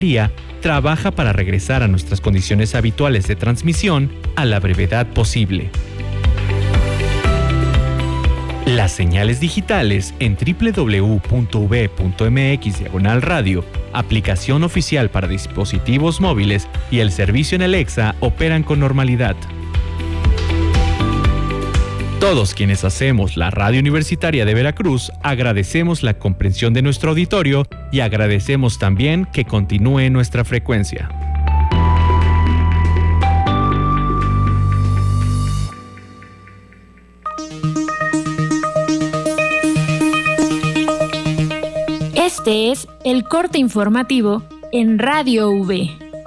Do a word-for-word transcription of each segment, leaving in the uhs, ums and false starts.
trabaja para regresar a nuestras condiciones habituales de transmisión a la brevedad posible. Las señales digitales en doble u doble u doble u punto u ve punto eme equis diagonal radio, aplicación oficial para dispositivos móviles y el servicio en Alexa operan con normalidad. Todos quienes hacemos la Radio Universitaria de Veracruz agradecemos la comprensión de nuestro auditorio y agradecemos también que continúe nuestra frecuencia. Este es el corte informativo en Radio U V.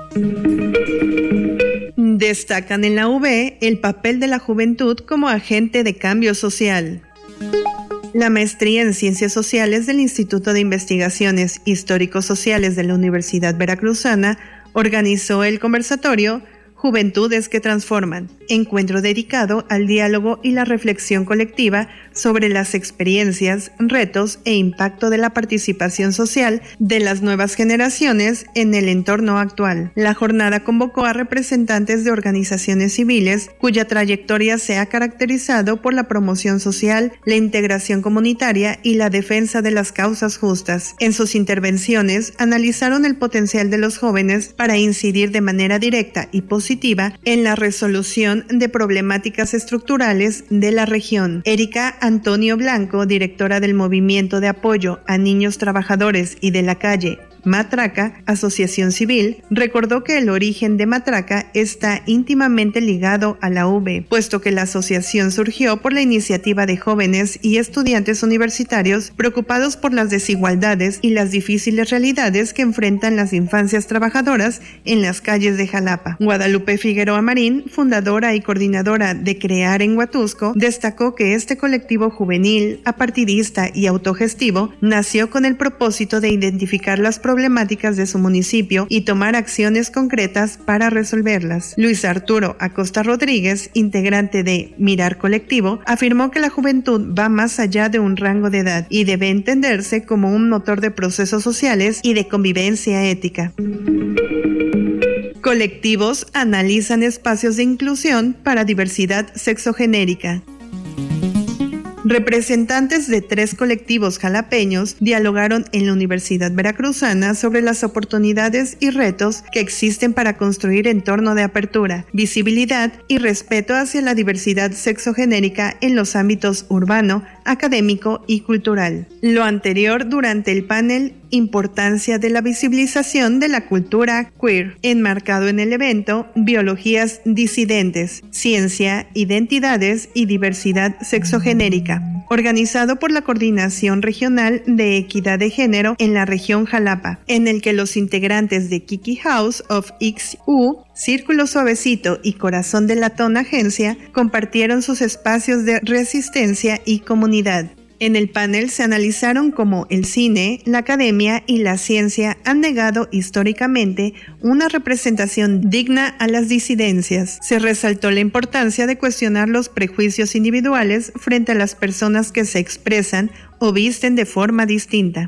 Destacan en la U V el papel de la juventud como agente de cambio social. La maestría en Ciencias Sociales del Instituto de Investigaciones Histórico-Sociales de la Universidad Veracruzana organizó el conversatorio Juventudes que Transforman, encuentro dedicado al diálogo y la reflexión colectiva sobre las experiencias, retos e impacto de la participación social de las nuevas generaciones en el entorno actual. La jornada convocó a representantes de organizaciones civiles cuya trayectoria se ha caracterizado por la promoción social, la integración comunitaria y la defensa de las causas justas. En sus intervenciones analizaron el potencial de los jóvenes para incidir de manera directa y positiva en la resolución de problemáticas estructurales de la región. Erika Antonio Blanco, directora del Movimiento de Apoyo a Niños Trabajadores y de la Calle, Matraca, asociación civil, recordó que el origen de Matraca está íntimamente ligado a la U V, puesto que la asociación surgió por la iniciativa de jóvenes y estudiantes universitarios preocupados por las desigualdades y las difíciles realidades que enfrentan las infancias trabajadoras en las calles de Jalapa. Guadalupe Figueroa Marín, fundadora y coordinadora de Crear en Huatusco, destacó que este colectivo juvenil, apartidista y autogestivo nació con el propósito de identificar las problemáticas problemáticas de su municipio y tomar acciones concretas para resolverlas. Luis Arturo Acosta Rodríguez, integrante de Mirar Colectivo, afirmó que la juventud va más allá de un rango de edad y debe entenderse como un motor de procesos sociales y de convivencia ética. Colectivos analizan espacios de inclusión para diversidad sexogenérica. Representantes de tres colectivos jalapeños dialogaron en la Universidad Veracruzana sobre las oportunidades y retos que existen para construir entorno de apertura, visibilidad y respeto hacia la diversidad sexogenérica en los ámbitos urbano, académico y cultural. Lo anterior durante el panel Importancia de la visibilización de la cultura queer, enmarcado en el evento Biologías disidentes, Ciencia, Identidades y Diversidad Sexogenérica, organizado por la Coordinación Regional de Equidad de Género en la región Jalapa, en el que los integrantes de Kiki House of X U, Círculo Suavecito y Corazón de Latón Agencia compartieron sus espacios de resistencia y comunidad. En el panel se analizaron cómo el cine, la academia y la ciencia han negado históricamente una representación digna a las disidencias. Se resaltó la importancia de cuestionar los prejuicios individuales frente a las personas que se expresan o visten de forma distinta.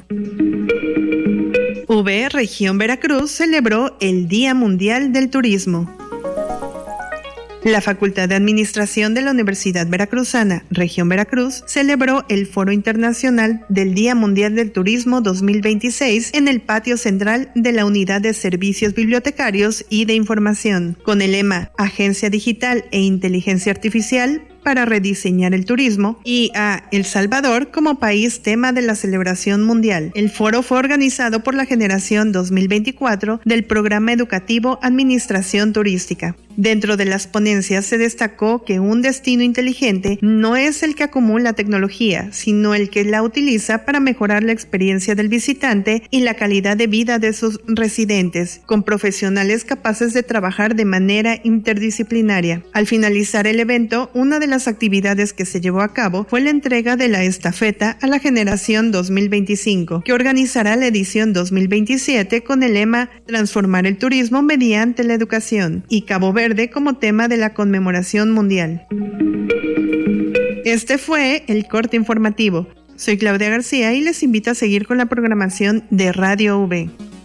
U V Región Veracruz celebró el Día Mundial del Turismo. La Facultad de Administración de la Universidad Veracruzana, Región Veracruz, celebró el Foro Internacional del Día Mundial del Turismo dos mil veintiséis en el patio central de la Unidad de Servicios Bibliotecarios y de Información, con el lema Agencia Digital e Inteligencia Artificial para rediseñar el turismo y a El Salvador como país tema de la celebración mundial. El foro fue organizado por la generación dos mil veinticuatro del Programa Educativo Administración Turística. Dentro de las ponencias se destacó que un destino inteligente no es el que acumula tecnología, sino el que la utiliza para mejorar la experiencia del visitante y la calidad de vida de sus residentes, con profesionales capaces de trabajar de manera interdisciplinaria. Al finalizar el evento, una de las actividades que se llevó a cabo fue la entrega de la estafeta a la generación dos mil veinticinco, que organizará la edición dos mil veintisiete con el lema Transformar el turismo mediante la educación y Cabo Verde como tema de la conmemoración mundial. Este fue el corte informativo. Soy Claudia García y les invito a seguir con la programación de Radio U V.